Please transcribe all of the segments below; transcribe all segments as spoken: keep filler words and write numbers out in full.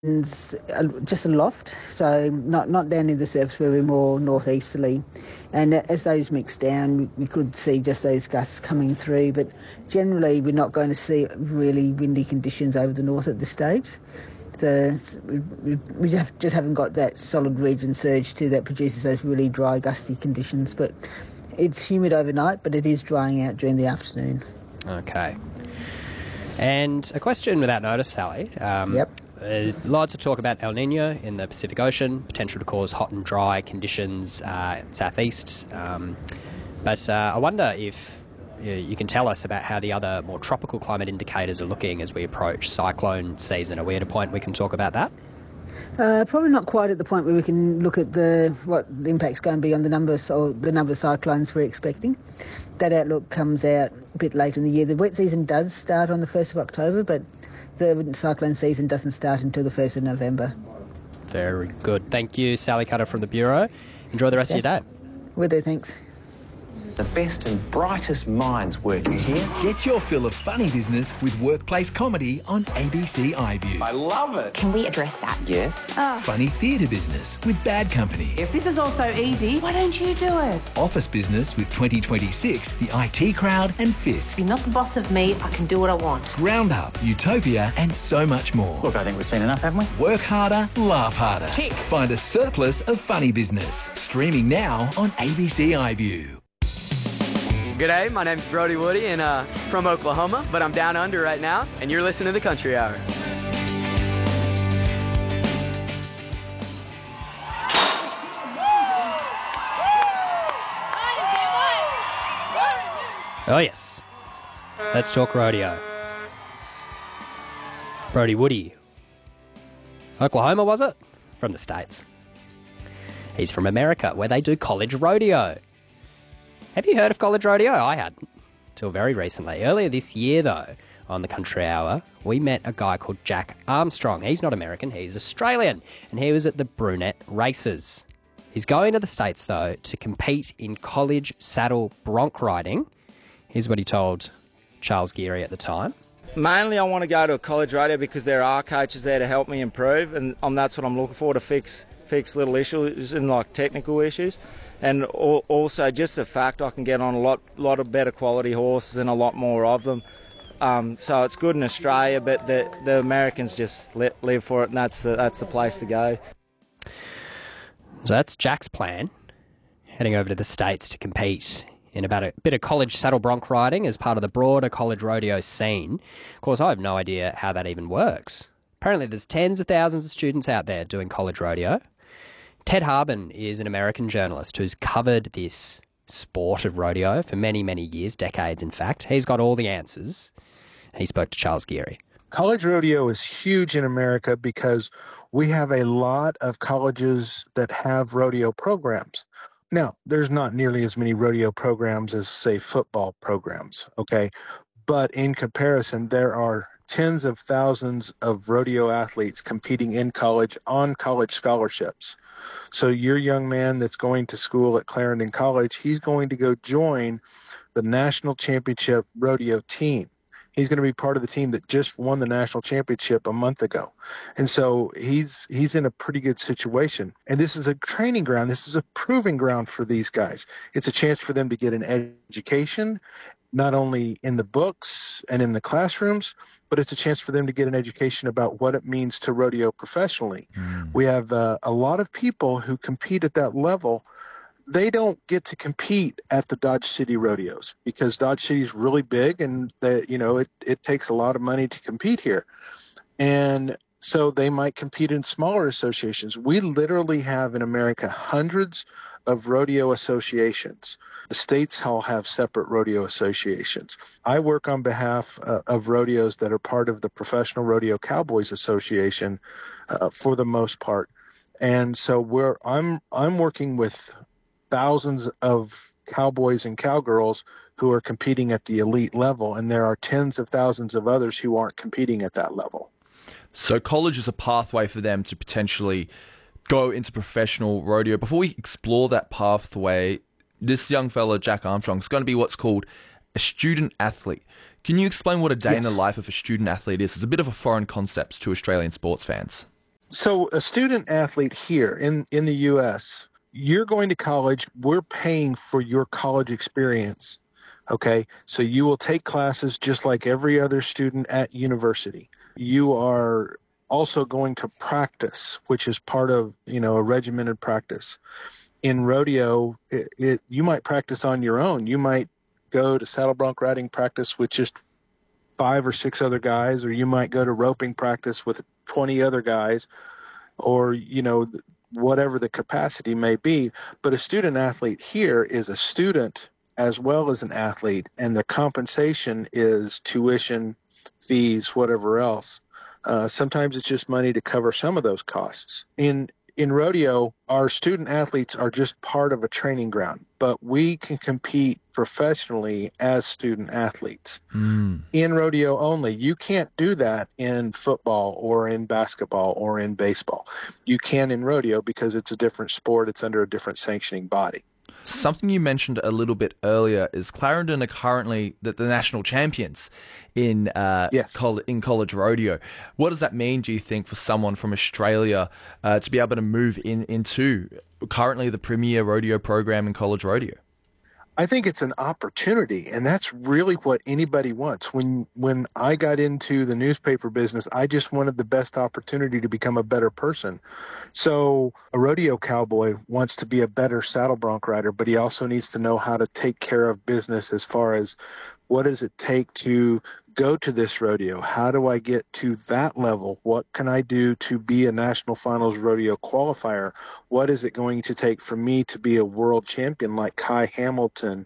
It's uh, just aloft, so not not down in the surface where we're more northeasterly. And as those mix down, we could see just those gusts coming through. But generally, we're not going to see really windy conditions over the north at this stage. The, we we have, just haven't got that solid region surge too that produces those really dry, gusty conditions. But it's humid overnight, but it is drying out during the afternoon. Okay. And a question without notice, Sally. Um, Yep. Uh, lots of talk about El Nino in the Pacific Ocean, potential to cause hot and dry conditions uh, southeast. Um, but uh, I wonder if you, you can tell us about how the other more tropical climate indicators are looking as we approach cyclone season. Are we at a point we can talk about that? Uh, probably not quite at the point where we can look at the what the impact's going to be on the numbers or the number of cyclones we're expecting. That outlook comes out a bit later in the year. The wet season does start on the first of October, but the cyclone season doesn't start until the first of November. Very good. Thank you, Sally Cutter from the Bureau. Enjoy the rest Okay. of your day. Will do, thanks. The best and brightest minds working here. Get your fill of funny business with workplace comedy on A B C iView. I love it. Can we address that? Yes. Funny theatre business with Bad Company. If this is all so easy, why don't you do it? Office business with twenty twenty-six, the I T Crowd and Fisk. You're not the boss of me, I can do what I want. Roundup, Utopia and so much more. Look, I think we've seen enough, haven't we? Work harder, laugh harder. Tick. Find a surplus of funny business. Streaming now on A B C iView. G'day, my name's Brody Woody and uh, from Oklahoma, but I'm down under right now, and you're listening to the Country Hour. Oh, yes. Let's talk rodeo. Brody Woody. Oklahoma, was it? From the States. He's from America, where they do college rodeo. Have you heard of college rodeo? I hadn't, till very recently. Earlier this year, though, on the Country Hour, we met a guy called Jack Armstrong. He's not American, he's Australian, and he was at the Brunette Races. He's going to the States, though, to compete in college saddle bronc riding. Here's what he told Charles Geary at the time. Mainly I want to go to a college rodeo because there are coaches there to help me improve, and um, that's what I'm looking for, to fix fix little issues and like technical issues. And al- also just the fact I can get on a lot lot of better quality horses and a lot more of them. Um, so it's good in Australia, but the the Americans just li- live for it, and that's the, that's the place to go. So that's Jack's plan, heading over to the States to compete in about a bit of college saddle bronc riding as part of the broader college rodeo scene. Of course, I have no idea how that even works. Apparently there's tens of thousands of students out there doing college rodeo. Ted Harbin is an American journalist who's covered this sport of rodeo for many, many years, decades in fact. He's got all the answers. He spoke to Charles Geary. College rodeo is huge in America because we have a lot of colleges that have rodeo programs. Now, there's not nearly as many rodeo programs as, say, football programs, okay? But in comparison, there are tens of thousands of rodeo athletes competing in college on college scholarships. So your young man that's going to school at Clarendon College, he's going to go join the national championship rodeo team. He's going to be part of the team that just won the national championship a month ago. And so he's he's in a pretty good situation. And this is a training ground. This is a proving ground for these guys. It's a chance for them to get an education, not only in the books and in the classrooms, but it's a chance for them to get an education about what it means to rodeo professionally. Mm. We have uh, a lot of people who compete at that level. They don't get to compete at the Dodge City rodeos because Dodge City is really big, and the, you know it, it takes a lot of money to compete here. And so they might compete in smaller associations. We literally have in America hundreds of rodeo associations. The states all have separate rodeo associations. I work on behalf uh, of rodeos that are part of the Professional Rodeo Cowboys Association uh, for the most part. And so we're I'm I'm working with thousands of cowboys and cowgirls who are competing at the elite level, and there are tens of thousands of others who aren't competing at that level. So college is a pathway for them to potentially go into professional rodeo. Before we explore that pathway, this young fella, Jack Armstrong, is going to be what's called a student athlete. Can you explain what a day yes. in the life of a student athlete is? It's a bit of a foreign concept to Australian sports fans. So a student athlete here in, in the U S, you're going to college, we're paying for your college experience. Okay, so you will take classes just like every other student at university. You are also going to practice, which is part of, you know, a regimented practice. In rodeo, it, it you might practice on your own. You might go to saddle bronc riding practice with just five or six other guys, or you might go to roping practice with twenty other guys, or, you know, whatever the capacity may be. But a student athlete here is a student as well as an athlete, and the compensation is tuition, fees, whatever else. Uh, sometimes it's just money to cover some of those costs. In in rodeo, our student athletes are just part of a training ground, but we can compete professionally as student athletes. Mm. In rodeo only. You can't do that in football or in basketball or in baseball. You can in rodeo because it's a different sport. It's under a different sanctioning body. Something you mentioned a little bit earlier is Clarendon are currently the, the national champions in uh, yes. col- in college rodeo. What does that mean, do you think, for someone from Australia uh, to be able to move in into currently the premier rodeo program in college rodeo? I think it's an opportunity, and that's really what anybody wants. When when I got into the newspaper business, I just wanted the best opportunity to become a better person. So a rodeo cowboy wants to be a better saddle bronc rider, but he also needs to know how to take care of business as far as what does it take to go to this rodeo? How do I get to that level? What can I do to be a national finals rodeo qualifier? What is it going to take for me to be a world champion like Kai Hamilton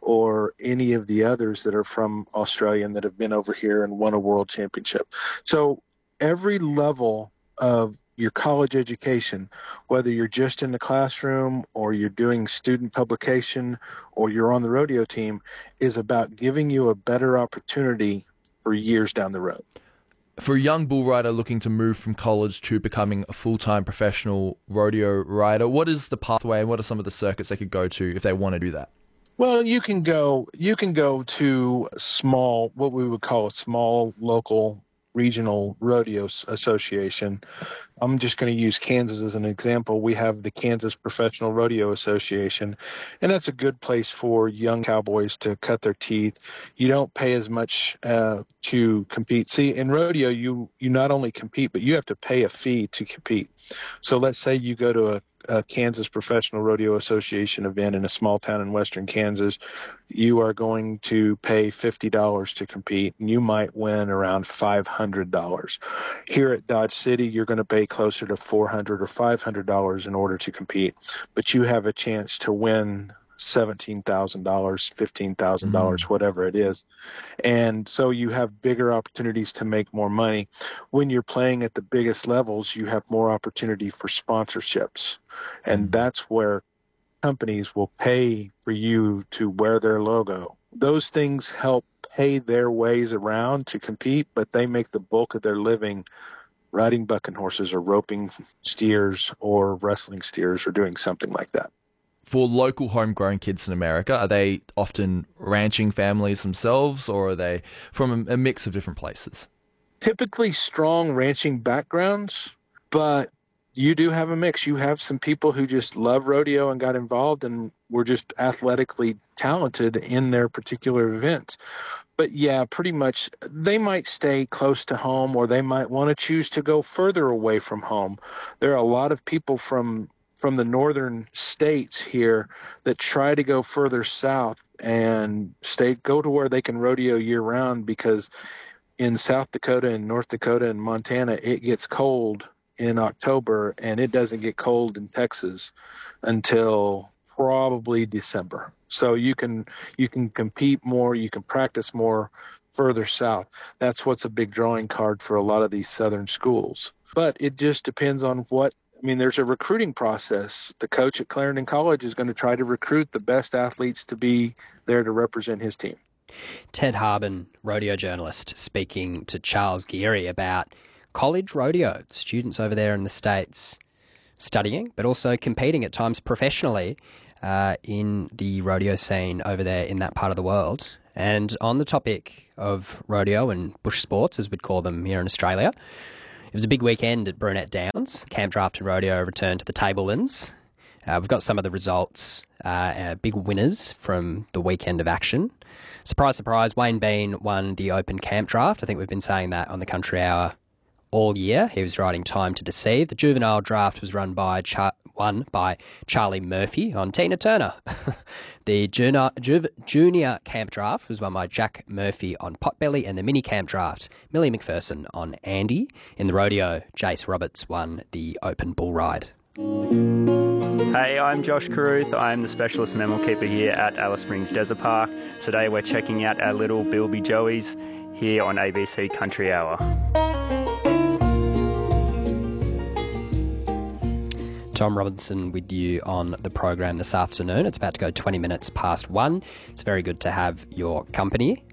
or any of the others that are from Australia and that have been over here and won a world championship? So every level of your college education, whether you're just in the classroom or you're doing student publication or you're on the rodeo team, is about giving you a better opportunity for years down the road. For a young bull rider looking to move from college to becoming a full-time professional rodeo rider, what is the pathway and what are some of the circuits they could go to if they want to do that? Well, you can go you can go to small, what we would call a small local regional rodeo association. I'm just going to use Kansas as an example. We have the Kansas Professional Rodeo Association, and that's a good place for young cowboys to cut their teeth. You don't pay as much uh, to compete. See, in rodeo, you, you not only compete, but you have to pay a fee to compete. So let's say you go to a a Kansas Professional Rodeo Association event in a small town in western Kansas, you are going to pay fifty dollars to compete, and you might win around five hundred dollars. Here at Dodge City, you're going to pay closer to four hundred dollars or five hundred dollars in order to compete, but you have a chance to win seventeen thousand dollars, fifteen thousand dollars, mm-hmm. whatever it is. And so you have bigger opportunities to make more money. When you're playing at the biggest levels, you have more opportunity for sponsorships. And mm-hmm. that's where companies will pay for you to wear their logo. Those things help pay their ways around to compete, but they make the bulk of their living riding bucking horses or roping steers or wrestling steers or doing something like that. For local homegrown kids in America, are they often ranching families themselves, or are they from a mix of different places? Typically strong ranching backgrounds, but you do have a mix. You have some people who just love rodeo and got involved and were just athletically talented in their particular events. But yeah, pretty much they might stay close to home, or they might want to choose to go further away from home. There are a lot of people from from the northern states here that try to go further south and stay, go to where they can rodeo year round, because in South Dakota and North Dakota and Montana, it gets cold in October and it doesn't get cold in Texas until probably December. So you can, you can compete more, you can practice more further south. That's what's a big drawing card for a lot of these southern schools. But it just depends on what, I mean, there's a recruiting process. The coach at Clarendon College is going to try to recruit the best athletes to be there to represent his team. Ted Harbin, rodeo journalist, speaking to Charles Geary about college rodeo, students over there in the States studying, but also competing at times professionally uh, in the rodeo scene over there in that part of the world. And on the topic of rodeo and bush sports, as we'd call them here in Australia, It was a big weekend at Brunette Downs. Camp Draft and Rodeo returned to the Tablelands. Uh, we've got some of the results, uh, uh, big winners from the weekend of action. Surprise, surprise, Wayne Bean won the Open Camp Draft. I think we've been saying that on the Country Hour all year. He was riding Time to Deceive. The Juvenile Draft was run by Char- won by Charlie Murphy on Tina Turner. The junior, Ju- junior Camp Draft was won by Jack Murphy on Potbelly, and the Mini Camp Draft, Millie McPherson on Andy. In the rodeo, Jace Roberts won the Open Bull Ride. Hey, I'm Josh Carruth. I'm the specialist mammal keeper here at Alice Springs Desert Park. Today we're checking out our little Bilby Joeys here on A B C Country Hour. Tom Robinson with you on the program this afternoon. It's about to go twenty minutes past one. It's very good to have your company.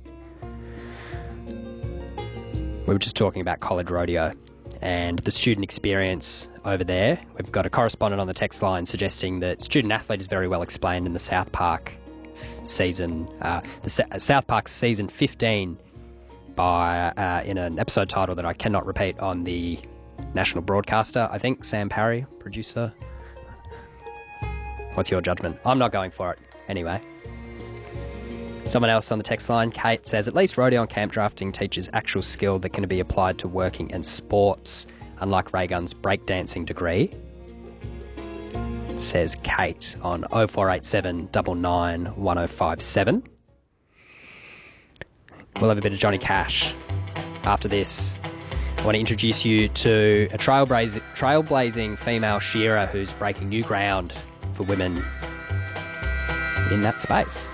We were just talking about college rodeo and the student experience over there. We've got a correspondent on the text line suggesting that student athlete is very well explained in the South Park season, uh, the Sa- South Park season fifteen, by uh, in an episode title that I cannot repeat on the national broadcaster. I think Sam Parry, producer. What's your judgment? I'm not going for it. Anyway. Someone else on the text line, Kate, says, at least rodeo and camp drafting teaches actual skill that can be applied to working and sports, unlike Raygun's breakdancing degree. Says Kate on oh four eight seven nine nine one oh five seven. We'll have a bit of Johnny Cash after this. I want to introduce you to a trailblazing, trailblazing female shearer who's breaking new ground for women in that space.